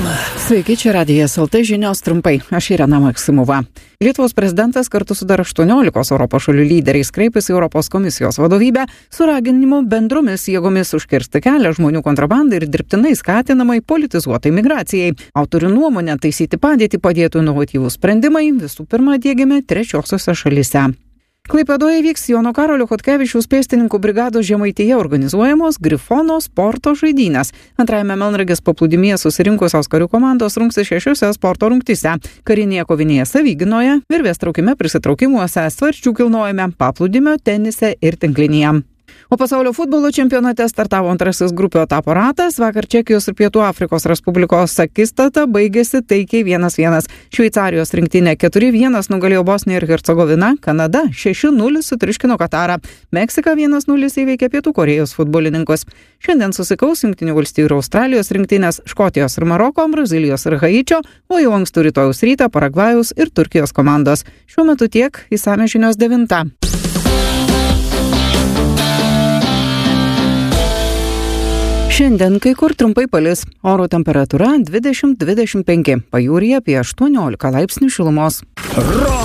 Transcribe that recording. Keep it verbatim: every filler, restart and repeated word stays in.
Sveiki, čia Radijas L T žinios trumpai. Aš Irena Maksimova. Lietuvos prezidentas kartu su dar aštuoniolikos Europos šalių lyderiais kreipėsi Europos komisijos vadovybę su raginimu bendromis jėgomis užkirsti kelią žmonių kontrabandai ir dirbtinai skatinamai politizuotai migracijai. Autorių nuomonę taisyti padėtį padėtų inovatyvūs sprendimai, visų pirma diegiami trečiosiose šalyse. Klaipėdoje vyks Jono Karolio Chodkevičiaus pėstininkų brigados Žemaitija organizuojamos Grifono sporto žaidynės. Antrajame Melnragės paplūdimyje susirinkusios karių komandos rungsis šešiose sporto rungtyse - karinėje kovinėje Savyginoje, virvės traukime, prisitraukimuose, svarsčių kilnojime, paplūdimio tenise ir tinklinėje. O pasaulio futbolo čempionate startavo antrasis grupių etapo ratas. Vakar Čekijos ir Pietų Afrikos Respublikos akistata baigėsi taikiai vienas vienas. Šveicarijos rinktinė keturi vienas nugalėjo Bosniją ir Hercegoviną, Kanada šeši nulis sutriuškino Katarą, Meksika vienas nulis įveikė Pietų Korėjos futbolininkus. Šiandien susikaus Jungtinių valstijų ir Australijos rinktinės, Škotijos ir Maroko, Brazilijos ir Haičio, o jau ankstų rytojaus rytą Paragvajaus ir Turkijos komandos. Šiuo metu tiek, išsamios žinios devintą. Šiandien kai kur trumpai palis, oro temperatūra dvidešimt dvidešimt penki, pajūryje apie aštuoniolika laipsnių šilumos.